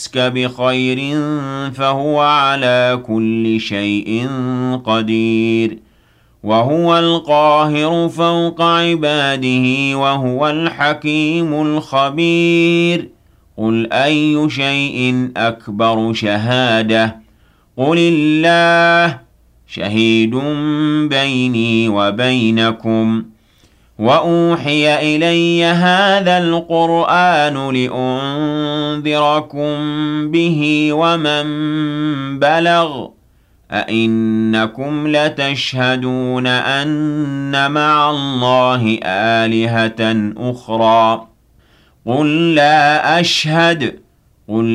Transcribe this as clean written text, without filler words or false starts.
بخير فهو على كل شيء قدير وهو القاهر فوق عباده وهو الحكيم الخبير قل أي شيء أكبر شهادة قل الله شهيد بيني وبينكم وأوحي إلي هذا القرآن لأنذركم به ومن بلغ أئنكم لتشهدون أن مع الله آلهة أخرى قل لا أشهد قل